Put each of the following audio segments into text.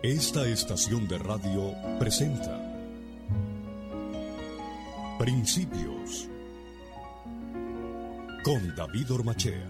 Esta estación de radio presenta Principios con David Ormachea.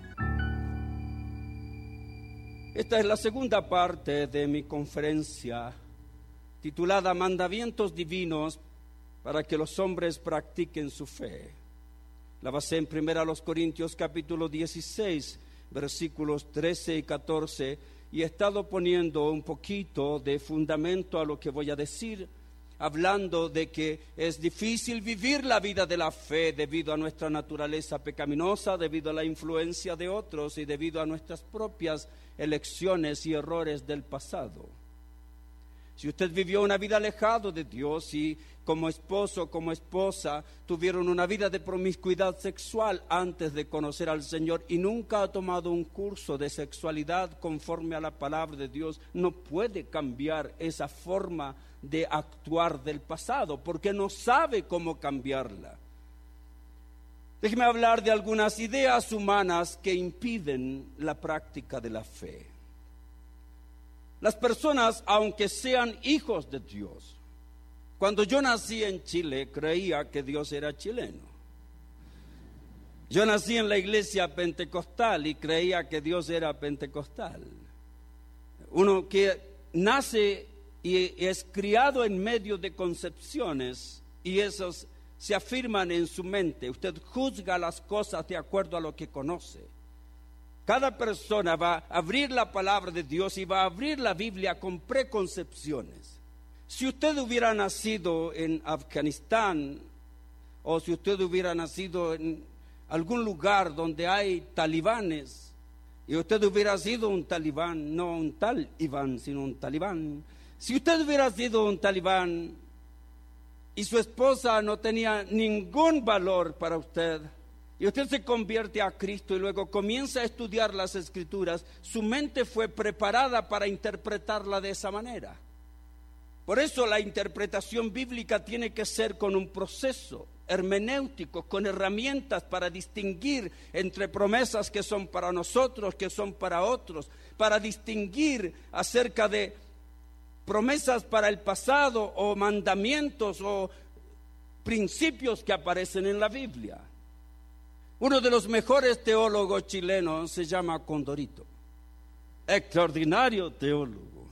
Esta es la segunda parte de mi conferencia titulada Mandamientos Divinos para que los hombres practiquen su fe. La basé en 1 Corintios capítulo 16, versículos 13 y 14, y he estado poniendo un poquito de fundamento a lo que voy a decir, hablando de que es difícil vivir la vida de la fe debido a nuestra naturaleza pecaminosa, debido a la influencia de otros y debido a nuestras propias elecciones y errores del pasado. Si usted vivió una vida alejado de Dios y como esposo, como esposa, tuvieron una vida de promiscuidad sexual antes de conocer al Señor y nunca ha tomado un curso de sexualidad conforme a la palabra de Dios, no puede cambiar esa forma de actuar del pasado porque no sabe cómo cambiarla. Déjeme hablar de algunas ideas humanas que impiden la práctica de la fe. Las personas, aunque sean hijos de Dios, cuando yo nací en Chile, creía que Dios era chileno. Yo nací en la iglesia pentecostal y creía que Dios era pentecostal. Uno que nace y es criado en medio de concepciones y esos se afirman en su mente. Usted juzga las cosas de acuerdo a lo que conoce. Cada persona va a abrir la palabra de Dios y va a abrir la Biblia con preconcepciones. Si usted hubiera nacido en Afganistán o si usted hubiera nacido en algún lugar donde hay talibanes y usted hubiera sido un talibán, no un talibán, sino un talibán. Si usted hubiera sido un talibán y su esposa no tenía ningún valor para usted, y usted se convierte a Cristo y luego comienza a estudiar las Escrituras, su mente fue preparada para interpretarla de esa manera. Por eso la interpretación bíblica tiene que ser con un proceso hermenéutico, con herramientas para distinguir entre promesas que son para nosotros, que son para otros, para distinguir acerca de promesas para el pasado o mandamientos o principios que aparecen en la Biblia. Uno de los mejores teólogos chilenos se llama Condorito, extraordinario teólogo.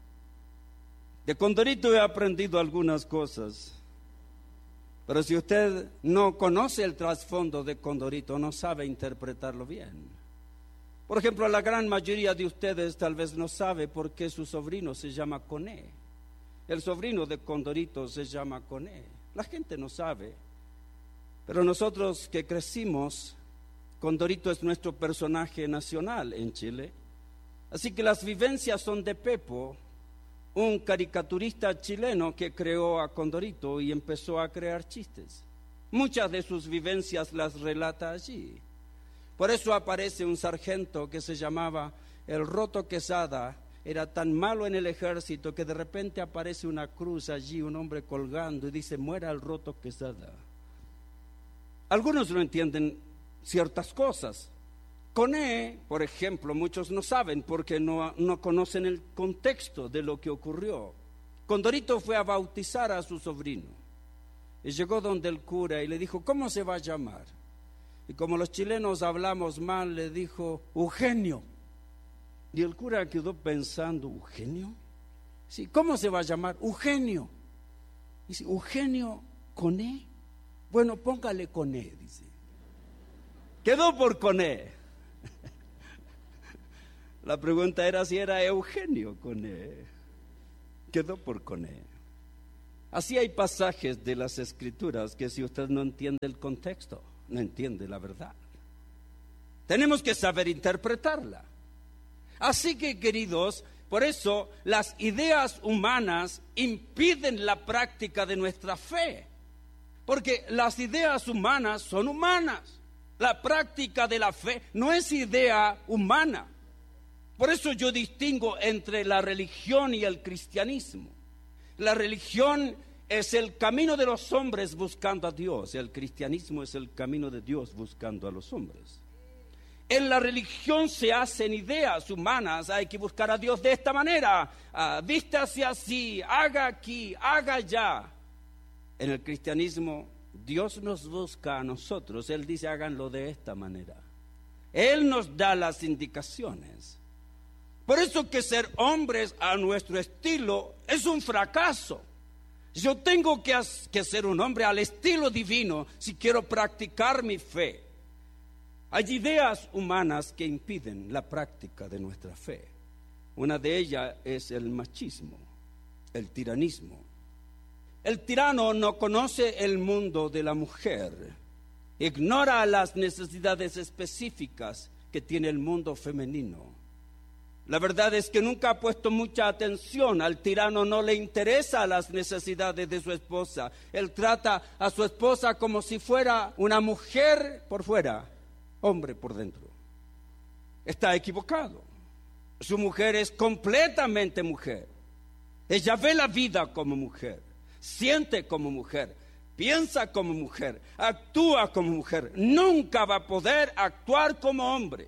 De Condorito he aprendido algunas cosas, pero si usted no conoce el trasfondo de Condorito, no sabe interpretarlo bien. Por ejemplo, la gran mayoría de ustedes tal vez no sabe por qué su sobrino se llama Coné. El sobrino de Condorito se llama Coné. La gente no sabe. Pero nosotros que crecimos, Condorito es nuestro personaje nacional en Chile. Así que las vivencias son de Pepo, un caricaturista chileno que creó a Condorito y empezó a crear chistes. Muchas de sus vivencias las relata allí. Por eso aparece un sargento que se llamaba el Roto Quesada. Era tan malo en el ejército que de repente aparece una cruz allí, un hombre colgando y dice: muera el Roto Quesada. Algunos no entienden ciertas cosas. Coné, por ejemplo, muchos no saben porque no conocen el contexto de lo que ocurrió. Condorito fue a bautizar a su sobrino y llegó donde el cura y le dijo: ¿cómo se va a llamar? Y como los chilenos hablamos mal, le dijo: Eugenio. Y el cura quedó pensando: ¿Eugenio? Sí, ¿cómo se va a llamar? Eugenio. Dice: ¿Eugenio Coné? Bueno, póngale Coné, dice. Quedó por Coné. La pregunta era si era Eugenio Coné. Quedó por Coné. Así hay pasajes de las Escrituras que si usted no entiende el contexto, no entiende la verdad. Tenemos que saber interpretarla. Así que, queridos, por eso las ideas humanas impiden la práctica de nuestra fe. Porque las ideas humanas son humanas. La práctica de la fe no es idea humana. Por eso yo distingo entre la religión y el cristianismo. La religión es el camino de los hombres buscando a Dios. El cristianismo es el camino de Dios buscando a los hombres. En la religión se hacen ideas humanas, hay que buscar a Dios de esta manera, vístase así, haga aquí, haga allá. En el cristianismo, Dios nos busca a nosotros, Él dice háganlo de esta manera. Él nos da las indicaciones. Por eso que ser hombres a nuestro estilo es un fracaso. Yo tengo que ser un hombre al estilo divino si quiero practicar mi fe. Hay ideas humanas que impiden la práctica de nuestra fe. Una de ellas es el machismo, el tiranismo. El tirano no conoce el mundo de la mujer, ignora las necesidades específicas que tiene el mundo femenino. La verdad es que nunca ha puesto mucha atención. Al tirano no le interesan las necesidades de su esposa. Él trata a su esposa como si fuera una mujer por fuera, hombre por dentro. Está equivocado. Su mujer es completamente mujer. Ella ve la vida como mujer, siente como mujer, piensa como mujer, actúa como mujer. Nunca va a poder actuar como hombre.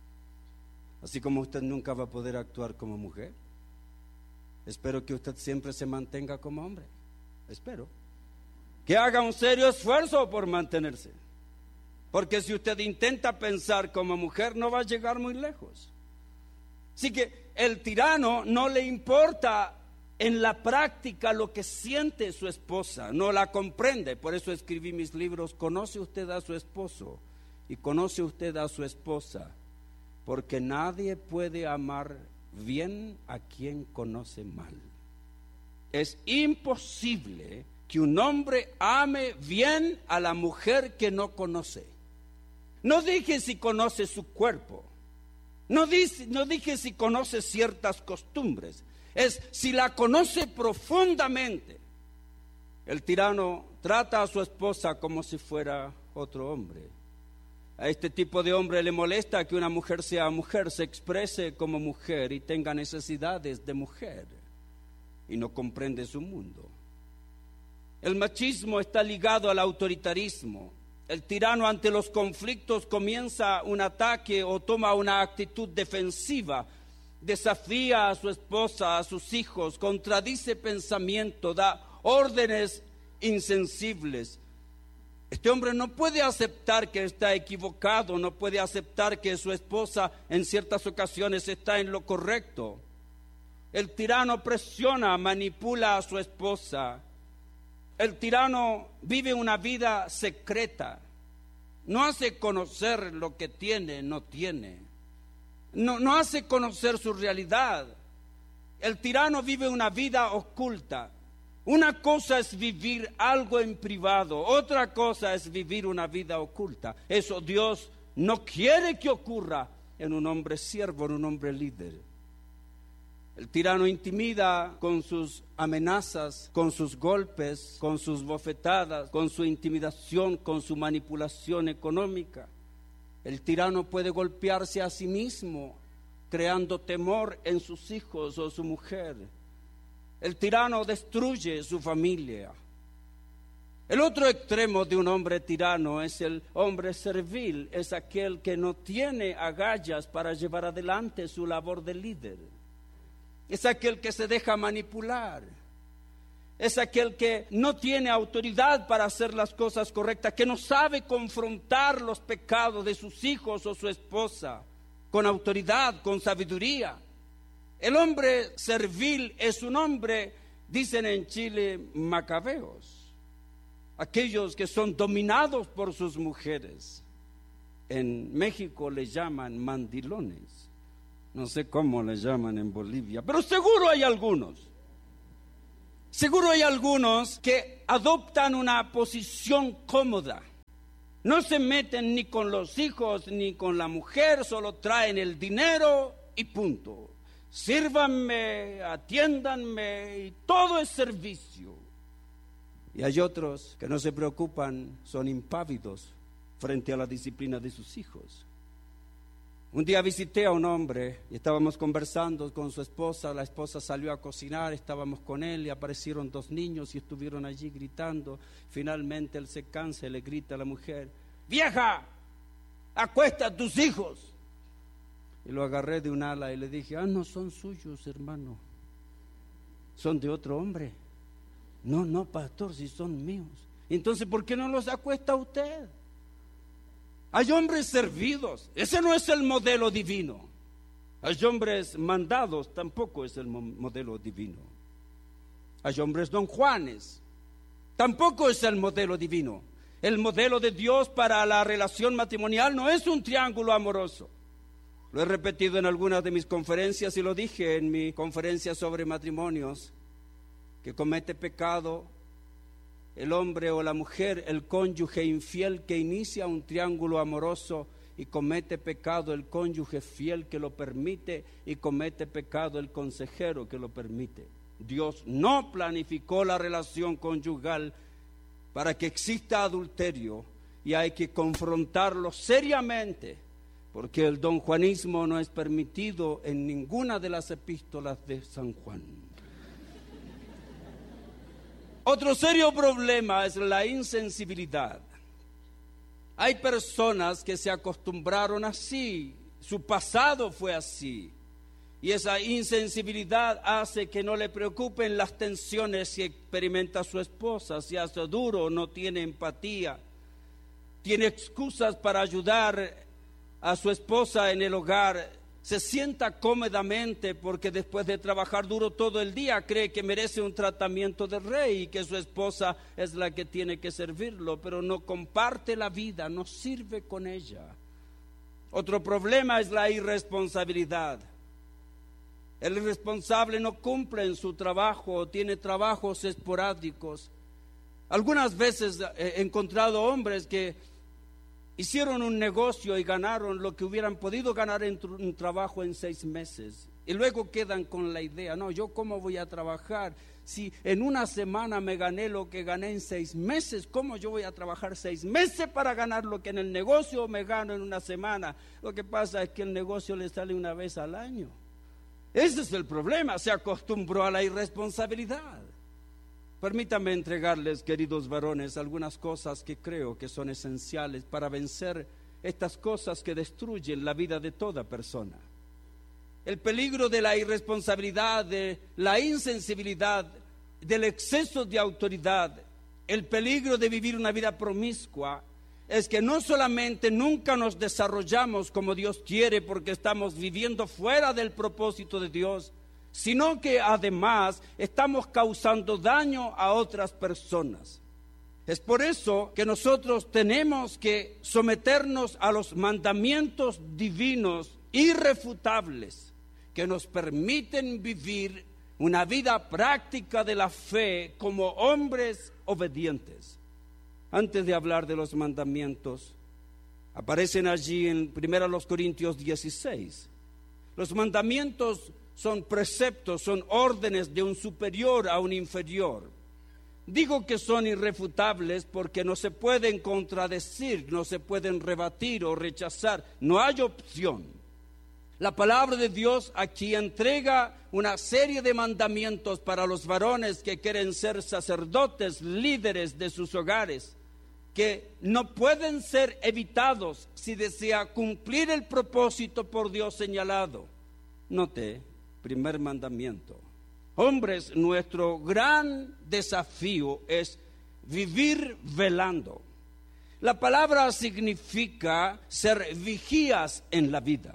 Así como usted nunca va a poder actuar como mujer. Espero que usted siempre se mantenga como hombre. Espero que haga un serio esfuerzo por mantenerse. Porque si usted intenta pensar como mujer, no va a llegar muy lejos. Así que el tirano no le importa en la práctica lo que siente su esposa, no la comprende. Por eso escribí mis libros, Conoce usted a su esposo y conoce usted a su esposa. Porque nadie puede amar bien a quien conoce mal. Es imposible que un hombre ame bien a la mujer que no conoce. No dije si conoce su cuerpo, no dije si conoce ciertas costumbres, es si la conoce profundamente. El tirano trata a su esposa como si fuera otro hombre. A este tipo de hombre le molesta que una mujer sea mujer, se exprese como mujer y tenga necesidades de mujer y no comprende su mundo. El machismo está ligado al autoritarismo. El tirano ante los conflictos comienza un ataque o toma una actitud defensiva, desafía a su esposa, a sus hijos, contradice pensamiento, da órdenes insensibles. Este hombre no puede aceptar que está equivocado, no puede aceptar que su esposa en ciertas ocasiones está en lo correcto. El tirano presiona, manipula a su esposa. El tirano vive una vida secreta. No hace conocer lo que tiene, no tiene. No hace conocer su realidad. El tirano vive una vida oculta. Una cosa es vivir algo en privado, otra cosa es vivir una vida oculta. Eso Dios no quiere que ocurra en un hombre siervo, en un hombre líder. El tirano intimida con sus amenazas, con sus golpes, con sus bofetadas, con su intimidación, con su manipulación económica. El tirano puede golpearse a sí mismo, creando temor en sus hijos o su mujer. El tirano destruye su familia. El otro extremo de un hombre tirano es el hombre servil, es aquel que no tiene agallas para llevar adelante su labor de líder. Es aquel que se deja manipular. Es aquel que no tiene autoridad para hacer las cosas correctas, que no sabe confrontar los pecados de sus hijos o su esposa con autoridad, con sabiduría. El hombre servil es un hombre, dicen en Chile, macabeos, aquellos que son dominados por sus mujeres. En México le llaman mandilones, no sé cómo le llaman en Bolivia, pero seguro hay algunos que adoptan una posición cómoda. No se meten ni con los hijos ni con la mujer, solo traen el dinero y punto. Sírvanme, atiéndanme y todo es servicio. Y hay otros que no se preocupan, son impávidos frente a la disciplina de sus hijos. Un día visité a un hombre y estábamos conversando con su esposa. La esposa salió a cocinar, estábamos con él y aparecieron 2 niños y estuvieron allí gritando. Finalmente él se cansa y le grita a la mujer: ¡Vieja! acuesta a tus hijos. Y lo agarré de un ala y le dije, no son suyos, hermano, son de otro hombre. No, pastor, si son míos. Entonces, ¿por qué no los acuesta usted? Hay hombres servidos, ese no es el modelo divino. Hay hombres mandados, tampoco es el modelo divino. Hay hombres don Juanes, tampoco es el modelo divino. El modelo de Dios para la relación matrimonial no es un triángulo amoroso. Lo he repetido en algunas de mis conferencias y lo dije en mi conferencia sobre matrimonios, que comete pecado el hombre o la mujer, el cónyuge infiel que inicia un triángulo amoroso, y comete pecado el cónyuge fiel que lo permite, y comete pecado el consejero que lo permite. Dios no planificó la relación conyugal para que exista adulterio, y hay que confrontarlo seriamente, porque el donjuanismo no es permitido en ninguna de las epístolas de San Juan. Otro serio problema es la insensibilidad. Hay personas que se acostumbraron así, su pasado fue así, y esa insensibilidad hace que no le preocupen las tensiones que experimenta su esposa, si hace duro, no tiene empatía, tiene excusas para ayudar a su esposa en el hogar, se sienta cómodamente porque después de trabajar duro todo el día cree que merece un tratamiento de rey y que su esposa es la que tiene que servirlo, pero no comparte la vida, no sirve con ella. Otro problema es la irresponsabilidad. El irresponsable no cumple en su trabajo, tiene trabajos esporádicos. Algunas veces he encontrado hombres que hicieron un negocio y ganaron lo que hubieran podido ganar en un trabajo en 6 meses. Y luego quedan con la idea, no, ¿yo cómo voy a trabajar? Si en una semana me gané lo que gané en 6 meses, ¿cómo yo voy a trabajar 6 meses para ganar lo que en el negocio me gano en una semana? Lo que pasa es que el negocio le sale una vez al año. Ese es el problema, se acostumbró a la irresponsabilidad. Permítanme entregarles, queridos varones, algunas cosas que creo que son esenciales para vencer estas cosas que destruyen la vida de toda persona. El peligro de la irresponsabilidad, de la insensibilidad, del exceso de autoridad, el peligro de vivir una vida promiscua, es que no solamente nunca nos desarrollamos como Dios quiere porque estamos viviendo fuera del propósito de Dios, sino que además estamos causando daño a otras personas. Es por eso que nosotros tenemos que someternos a los mandamientos divinos irrefutables que nos permiten vivir una vida práctica de la fe como hombres obedientes. Antes de hablar de los mandamientos, aparecen allí en 1 Corintios 16. Los mandamientos son preceptos, son órdenes de un superior a un inferior. Digo que son irrefutables porque no se pueden contradecir, no se pueden rebatir o rechazar, no hay opción. La palabra de Dios aquí entrega una serie de mandamientos para los varones que quieren ser sacerdotes, líderes de sus hogares, que no pueden ser evitados si desea cumplir el propósito por Dios señalado. Note, primer mandamiento. Hombres, nuestro gran desafío es vivir velando. La palabra significa ser vigías en la vida.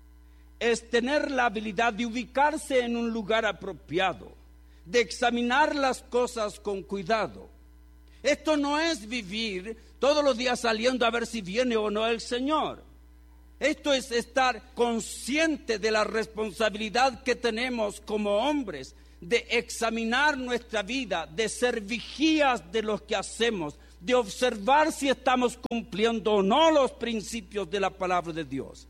Es tener la habilidad de ubicarse en un lugar apropiado, de examinar las cosas con cuidado. Esto no es vivir todos los días saliendo a ver si viene o no el Señor. Esto es estar consciente de la responsabilidad que tenemos como hombres, de examinar nuestra vida, de ser vigías de lo que hacemos, de observar si estamos cumpliendo o no los principios de la palabra de Dios.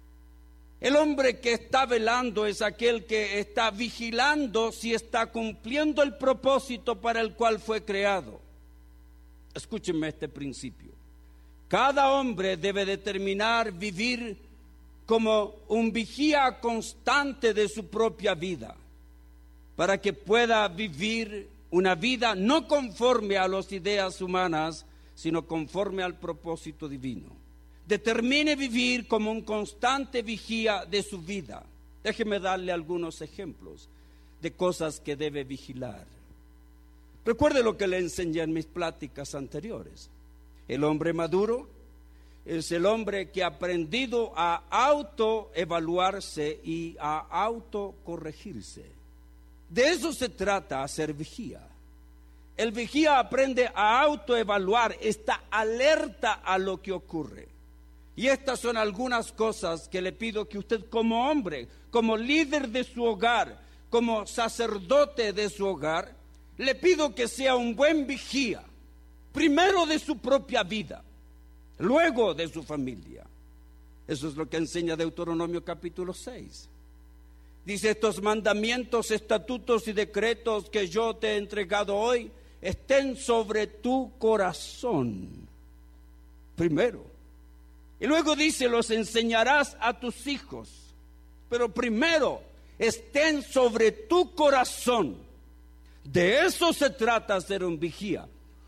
El hombre que está velando es aquel que está vigilando si está cumpliendo el propósito para el cual fue creado. Escúchenme este principio. Cada hombre debe determinar vivir como un vigía constante de su propia vida, para que pueda vivir una vida no conforme a las ideas humanas, sino conforme al propósito divino. Determine vivir como un constante vigía de su vida. Déjeme darle algunos ejemplos de cosas que debe vigilar. Recuerde lo que le enseñé en mis pláticas anteriores. El hombre maduro es el hombre que ha aprendido a autoevaluarse y a autocorregirse. De eso se trata, ser vigía. El vigía aprende a autoevaluar, está alerta a lo que ocurre. Y estas son algunas cosas que le pido que usted como hombre, como líder de su hogar, como sacerdote de su hogar, le pido que sea un buen vigía, primero de su propia vida, luego de su familia. Eso es lo que enseña Deuteronomio capítulo 6. Dice: estos mandamientos, estatutos y decretos que yo te he entregado hoy estén sobre tu corazón, primero. Y luego dice: los enseñarás a tus hijos. Pero primero, estén sobre tu corazón. De eso se trata ser un vigía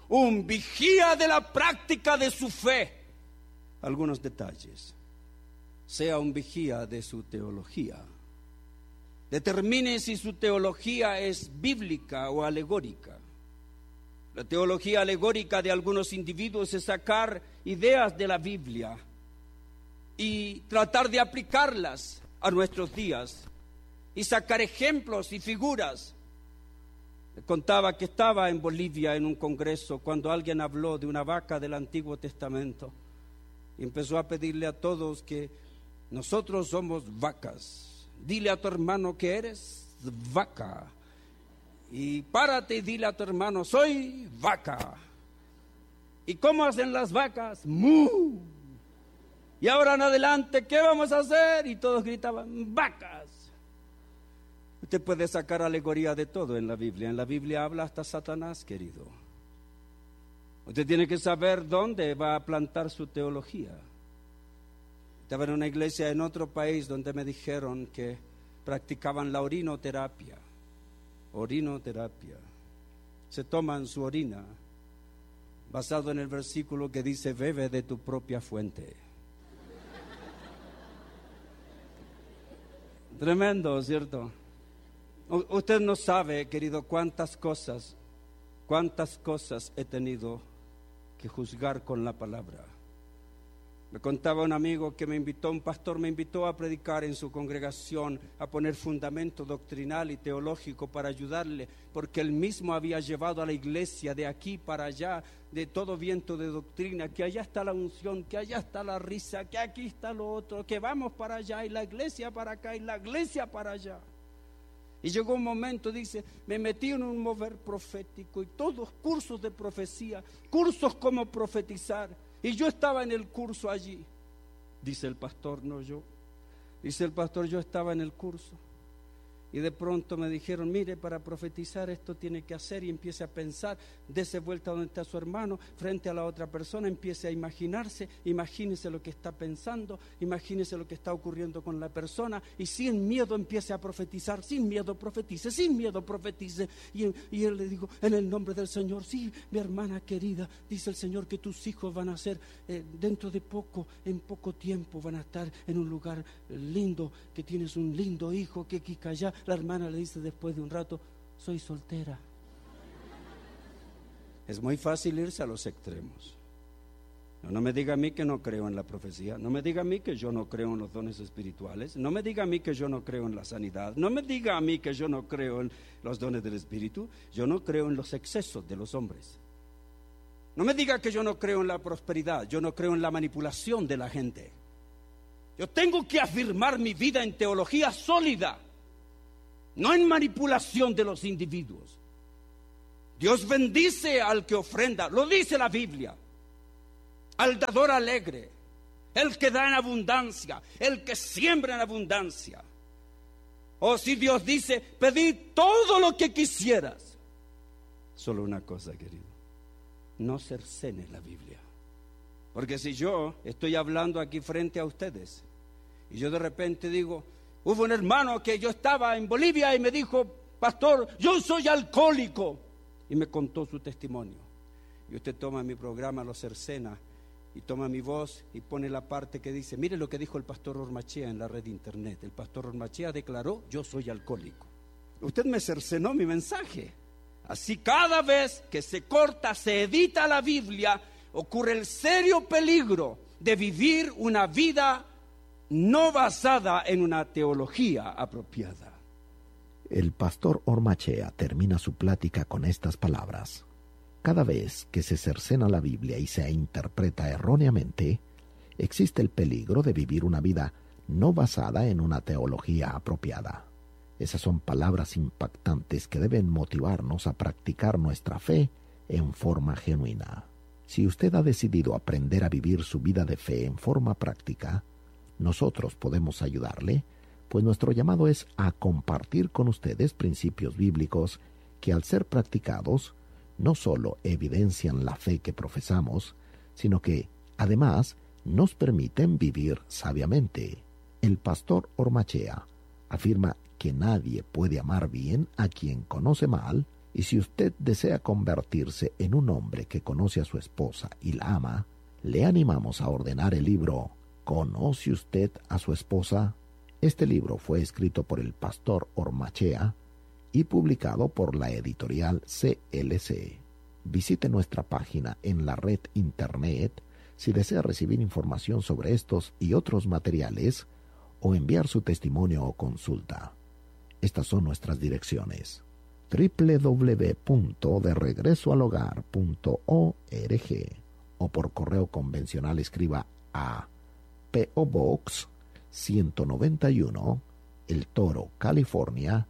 de la práctica de su fe. Algunos detalles. Sea un vigía de su teología. Determine si su teología es bíblica o alegórica. La teología alegórica de algunos individuos es sacar ideas de la Biblia y tratar de aplicarlas a nuestros días y sacar ejemplos y figuras. Le contaba que estaba en Bolivia en un congreso cuando alguien habló de una vaca del Antiguo Testamento y empezó a pedirle a todos que nosotros somos vacas. Dile a tu hermano que eres vaca. Y párate y dile a tu hermano: soy vaca. ¿Y cómo hacen las vacas? ¡Mu! Y ahora en adelante, ¿qué vamos a hacer? Y todos gritaban: vacas. Usted puede sacar alegoría de todo en la Biblia. En la Biblia habla hasta Satanás, querido. Usted tiene que saber dónde va a plantar su teología. Estaba en una iglesia en otro país donde me dijeron que practicaban la orinoterapia. Orinoterapia. Se toman su orina basado en el versículo que dice: bebe de tu propia fuente. Tremendo, ¿cierto? Usted no sabe, querido, cuántas cosas he tenido que juzgar con la palabra. Me contaba un amigo que un pastor me invitó a predicar en su congregación, a poner fundamento doctrinal y teológico para ayudarle, porque él mismo había llevado a la iglesia de aquí para allá, de todo viento de doctrina, que allá está la unción, que allá está la risa, que aquí está lo otro, que vamos para allá y la iglesia para acá y la iglesia para allá. Y llegó un momento, dice, me metí en un mover profético y todos cursos de profecía, cursos como profetizar. Y yo estaba en el curso allí. Dice el pastor, no yo. Dice el pastor, yo estaba en el curso. Y de pronto me dijeron: mire, para profetizar esto tiene que hacer, y empiece a pensar, dése vuelta donde está su hermano, frente a la otra persona, empiece a imagínese lo que está pensando, imagínese lo que está ocurriendo con la persona, y sin miedo empiece a profetizar, sin miedo profetice. Y él le digo: en el nombre del Señor, sí, mi hermana querida, dice el Señor que tus hijos van a ser, dentro de poco, en poco tiempo van a estar en un lugar lindo, que tienes un lindo hijo, que aquí, allá. La hermana le dice después de un rato: soy soltera. Es muy fácil irse a los extremos. No me diga a mí que no creo en la profecía, no me diga a mí que yo no creo en los dones espirituales, no me diga a mí que yo no creo en la sanidad, no me diga a mí que yo no creo en los dones del Espíritu. Yo no creo en los excesos de los hombres. No me diga que yo no creo en la prosperidad, yo no creo en la manipulación de la gente. Yo tengo que afirmar mi vida en teología sólida, no en manipulación de los individuos. Dios bendice al que ofrenda, lo dice la Biblia, al dador alegre, el que da en abundancia, el que siembra en abundancia. O si Dios dice: pedid todo lo que quisieras. Solo una cosa, querido: no cercene la Biblia. Porque si yo estoy hablando aquí frente a ustedes y yo de repente digo: hubo un hermano que yo estaba en Bolivia y me dijo: pastor, yo soy alcohólico, y me contó su testimonio, y usted toma mi programa, lo cercena y toma mi voz y pone la parte que dice, mire lo que dijo el pastor Ormachea en la red de internet. El pastor Ormachea declaró, yo soy alcohólico. Usted me cercenó mi mensaje. Así cada vez que se corta, se edita la Biblia, ocurre el serio peligro de vivir una vida no basada en una teología apropiada. El pastor Ormachea termina su plática con estas palabras. Cada vez que se cercena la Biblia y se interpreta erróneamente, existe el peligro de vivir una vida no basada en una teología apropiada. Esas son palabras impactantes que deben motivarnos a practicar nuestra fe en forma genuina. Si usted ha decidido aprender a vivir su vida de fe en forma práctica, nosotros podemos ayudarle, pues nuestro llamado es a compartir con ustedes principios bíblicos que al ser practicados, no solo evidencian la fe que profesamos, sino que, además, nos permiten vivir sabiamente. El pastor Ormachea afirma que nadie puede amar bien a quien conoce mal, y si usted desea convertirse en un hombre que conoce a su esposa y la ama, le animamos a ordenar el libro ¿Conoce usted a su esposa? Este libro fue escrito por el pastor Ormachea y publicado por la editorial CLC. Visite nuestra página en la red internet si desea recibir información sobre estos y otros materiales o enviar su testimonio o consulta. Estas son nuestras direcciones: www.deregresoalhogar.org o por correo convencional escriba a P.O. Box 191, El Toro, California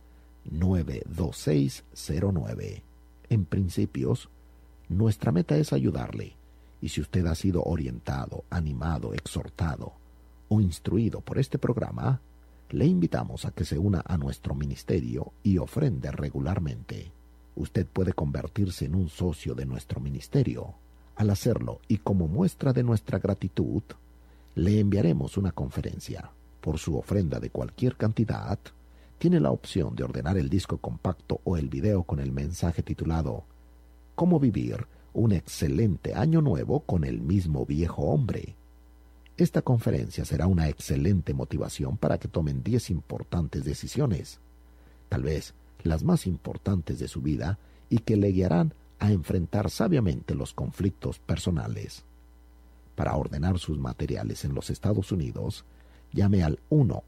92609. En Principios, nuestra meta es ayudarle, y si usted ha sido orientado, animado, exhortado o instruido por este programa, le invitamos a que se una a nuestro ministerio y ofrende regularmente. Usted puede convertirse en un socio de nuestro ministerio. Al hacerlo, y como muestra de nuestra gratitud, le enviaremos una conferencia. Por su ofrenda de cualquier cantidad, tiene la opción de ordenar el disco compacto o el video con el mensaje titulado «Cómo vivir un excelente año nuevo con el mismo viejo hombre». Esta conferencia será una excelente motivación para que tomen 10 importantes decisiones, tal vez las más importantes de su vida, y que le guiarán a enfrentar sabiamente los conflictos personales. Para ordenar sus materiales en los Estados Unidos, llame al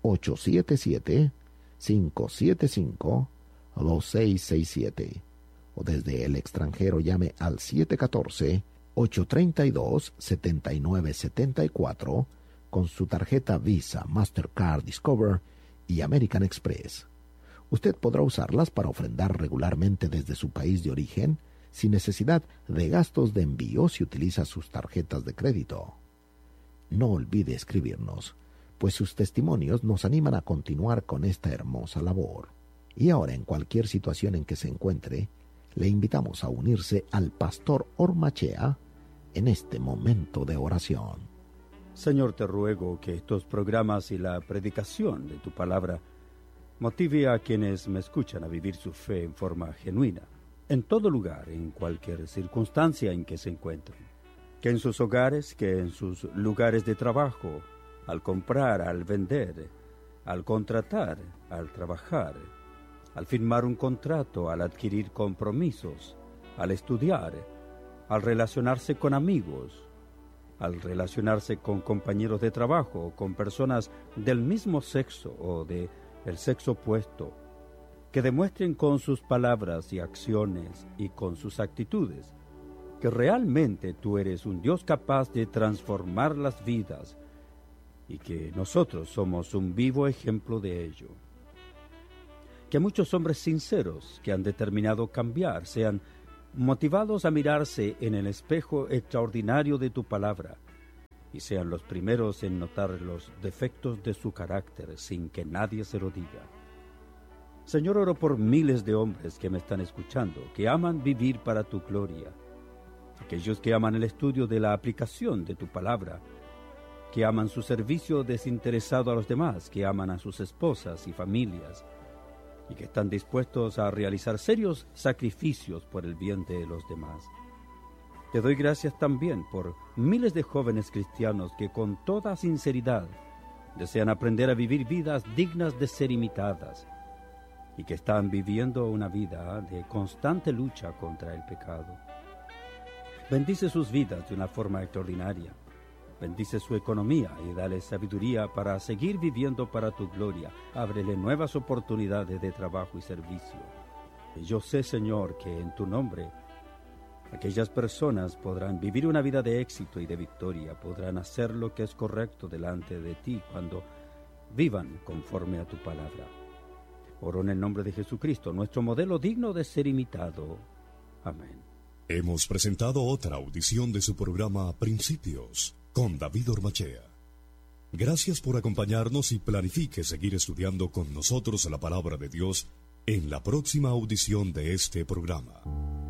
1-877-575-2667 o desde el extranjero llame al 714-832-7974 con su tarjeta Visa, Mastercard, Discover y American Express. Usted podrá usarlas para ofrendar regularmente desde su país de origen sin necesidad de gastos de envío si utiliza sus tarjetas de crédito. No olvide escribirnos, pues sus testimonios nos animan a continuar con esta hermosa labor. Y ahora, en cualquier situación en que se encuentre, le invitamos a unirse al pastor Ormachea en este momento de oración. Señor, te ruego que estos programas y la predicación de tu palabra motive a quienes me escuchan a vivir su fe en forma genuina, en todo lugar, en cualquier circunstancia en que se encuentren. Que en sus hogares, que en sus lugares de trabajo, al comprar, al vender, al contratar, al trabajar, al firmar un contrato, al adquirir compromisos, al estudiar, al relacionarse con amigos, al relacionarse con compañeros de trabajo, con personas del mismo sexo o del sexo opuesto, que demuestren con sus palabras y acciones y con sus actitudes que realmente tú eres un Dios capaz de transformar las vidas y que nosotros somos un vivo ejemplo de ello. Que muchos hombres sinceros que han determinado cambiar sean motivados a mirarse en el espejo extraordinario de tu palabra y sean los primeros en notar los defectos de su carácter sin que nadie se lo diga. Señor, oro por miles de hombres que me están escuchando, que aman vivir para tu gloria, aquellos que aman el estudio de la aplicación de tu palabra, que aman su servicio desinteresado a los demás, que aman a sus esposas y familias, y que están dispuestos a realizar serios sacrificios por el bien de los demás. Te doy gracias también por miles de jóvenes cristianos que con toda sinceridad desean aprender a vivir vidas dignas de ser imitadas y que están viviendo una vida de constante lucha contra el pecado. Bendice sus vidas de una forma extraordinaria. Bendice su economía y dale sabiduría para seguir viviendo para tu gloria. Ábrele nuevas oportunidades de trabajo y servicio. Y yo sé, Señor, que en tu nombre aquellas personas podrán vivir una vida de éxito y de victoria, podrán hacer lo que es correcto delante de ti cuando vivan conforme a tu palabra. Oro en el nombre de Jesucristo, nuestro modelo digno de ser imitado. Amén. Hemos presentado otra audición de su programa Principios con David Ormachea. Gracias por acompañarnos y planifique seguir estudiando con nosotros la palabra de Dios en la próxima audición de este programa.